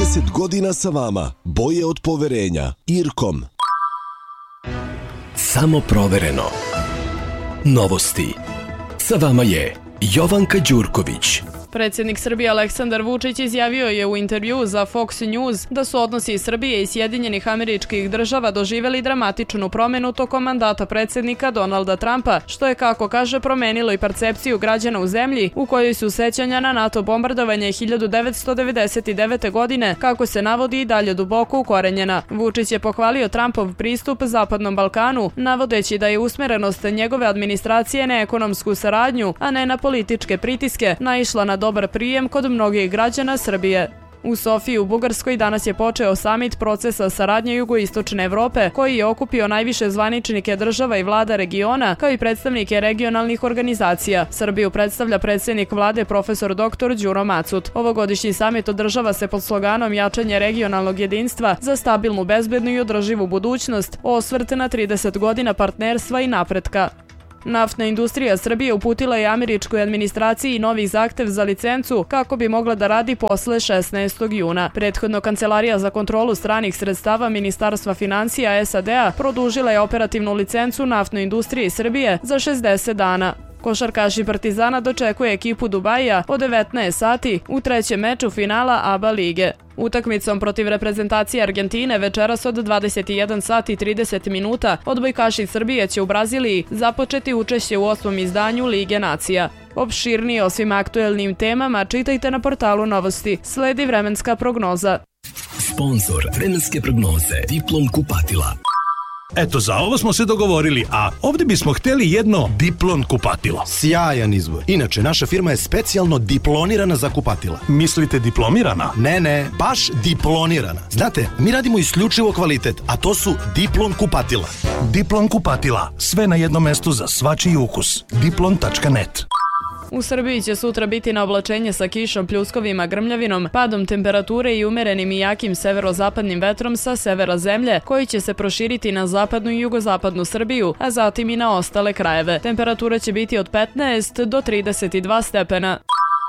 30 godina sa vama. Boje od poverenja. Irkom. Samo provereno. Novosti. Sa vama je Jovanka Đurković. Predsjednik Srbije Aleksandar Vučić izjavio je u intervjuu za Fox News da su odnosi Srbije i Sjedinjenih Američkih Država doživjeli dramatičnu promjenu tokom mandata predsjednika Donalda Trumpa, što je, kako kaže, promenilo i percepciju građana u zemlji u kojoj su sećanja na NATO bombardovanje 1999. godine, kako se navodi, i dalje duboko ukorenjena. Vučić je pohvalio Trumpov pristup Zapadnom Balkanu, navodeći da je usmjerenost njegove administracije na ekonomsku saradnju, a ne na političke pritiske, naišla na dobar prijem kod mnogih građana Srbije. U Sofiji u Bugarskoj danas je počeo samit procesa saradnje Jugoistočne Evrope, koji je okupio najviše zvaničnike država i vlada regiona, kao i predstavnike regionalnih organizacija. Srbiju predstavlja predsjednik vlade profesor dr. Đuro Macut. Ovogodišnji samit održava se pod sloganom jačanje regionalnog jedinstva za stabilnu, bezbednu i održivu budućnost, osvrt na 30 godina partnerstva i napretka. Naftna industrija Srbije uputila je američkoj administraciji novi zahtev za licencu kako bi mogla da radi posle 16. juna. Prethodno Kancelarija za kontrolu stranih sredstava Ministarstva financija SAD-a produžila je operativnu licencu naftnoj industriji Srbije za 60 dana. Košarkaši Partizana dočekuje ekipu Dubaija od 19 sati u trećem meču finala ABA lige. Utakmicom protiv reprezentacije Argentine večeras od 21 sati i 30 minuta odbojkaši Srbije će u Braziliji započeti učešće u 8. izdanju Lige nacija. Opširnije o svim aktuelnim temama čitajte na portalu Novosti. Sledi vremenska prognoza. Sponzor vremenske prognoze Diplom kupatila. Eto, za ovo smo se dogovorili, a ovdje bismo htjeli jedno Diplon kupatilo. Sjajan izbor. Inače, naša firma je specijalno diplonirana za kupatila. Mislite diplomirana? Ne, baš diplonirana. Znate, mi radimo isključivo kvalitet, a to su Diplon kupatila. Diplon kupatila. Sve na jednom mestu za svačiji ukus. Diplon.net. U Srbiji će sutra biti na oblačenje sa kišom, pljuskovima, grmljavinom, padom temperature i umerenim i jakim severozapadnim vetrom sa severa zemlje, koji će se proširiti na zapadnu i jugozapadnu Srbiju, a zatim i na ostale krajeve. Temperatura će biti od 15 do 32 stepena.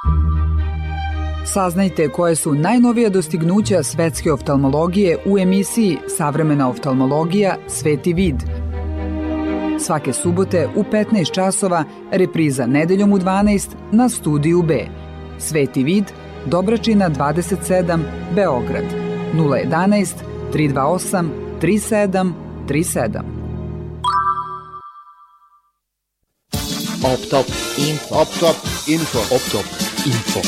Saznajte koje su najnovija dostignuća svetske oftalmologije u emisiji Savremena oftalmologija – Sveti vid. Svake subote u 15 časova, repriza nedeljom u 12 na Studiju B. Sveti vid, Dobračina 27, Beograd. 011 328 3737. Optop info. Optop info. Optop info.